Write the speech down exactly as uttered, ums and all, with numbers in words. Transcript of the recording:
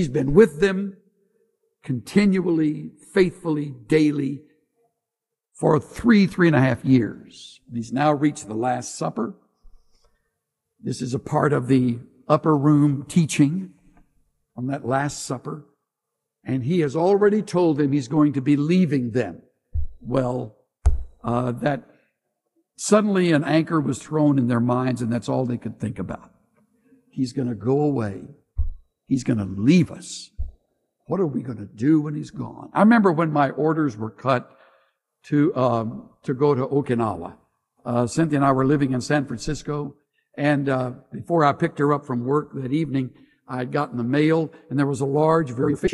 He's been with them continually, faithfully, daily for three, three and a half years. He's now reached the Last Supper. This is a part of the upper room teaching on that Last Supper. And he has already told them he's going to be leaving them. Well, uh, that suddenly an anchor was thrown in their minds, and that's all they could think about. He's going to go away. He's going to leave us. What are we going to do when he's gone? I remember when my orders were cut to um, to go to Okinawa. Uh, Cynthia and I were living in San Francisco, and uh, before I picked her up from work that evening, I had gotten the mail, and there was a large, very official